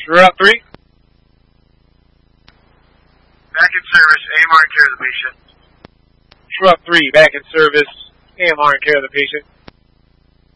Route 3. Back in service, AMR and care of the patient. Route 3, back in service, AMR and care of the patient.